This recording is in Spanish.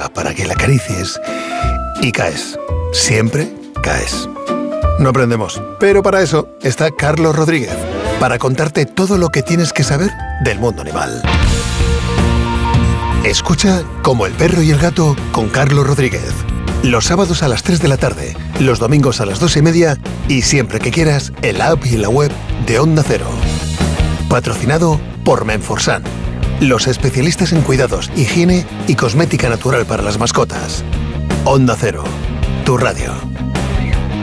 arriba para que la acaricies y caes. Siempre caes. No aprendemos, pero para eso está Carlos Rodríguez, para contarte todo lo que tienes que saber del mundo animal. Escucha Como el perro y el gato con Carlos Rodríguez. Los sábados a las 3 de la tarde, los domingos a las 2:30 y siempre que quieras en la app y en la web de Onda Cero. Patrocinado por Menforsan, los especialistas en cuidados, higiene y cosmética natural para las mascotas. Onda Cero, tu radio.